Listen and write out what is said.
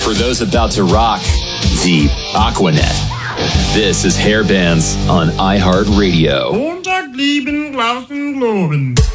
For those about to rock the Aquanet. This is Hair Bands on iHeartRadio. Montag, lieben, Glauben, Globen.